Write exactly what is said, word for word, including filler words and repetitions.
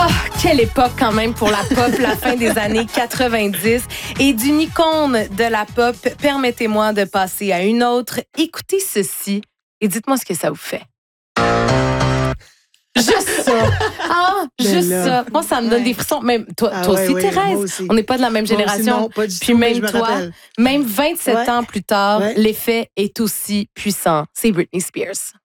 Oh, quelle époque quand même pour la pop, la fin des années quatre-vingt-dix. Et d'une icône de la pop, permettez-moi de passer à une autre. Écoutez ceci et dites-moi ce que ça vous fait. Juste ça. Ah, juste là, ça. Moi, ça me donne ouais. des frissons. Même toi, Ah toi ouais, aussi, ouais, Thérèse. moi aussi. On n'est pas de la même Moi aussi, génération. non, pas du Puis tout, mais même je me toi, rappelle. même vingt-sept Ouais. ans plus tard, Ouais. l'effet est aussi puissant. C'est Britney Spears.